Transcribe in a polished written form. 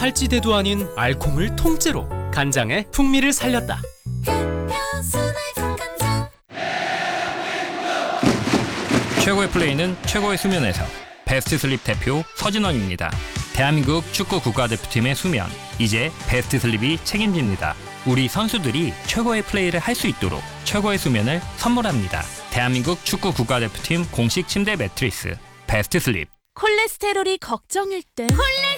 탈지대도 아닌 알콩을 통째로 간장의 풍미를 살렸다. 최고의 플레이는 최고의 수면에서. 베스트 슬립 대표 서진원입니다. 대한민국 축구 국가대표팀의 수면, 이제 베스트 슬립이 책임집니다. 우리 선수들이 최고의 플레이를 할 수 있도록 최고의 수면을 선물합니다. 대한민국 축구 국가대표팀 공식 침대 매트리스 베스트 슬립. 콜레스테롤이 걱정일 때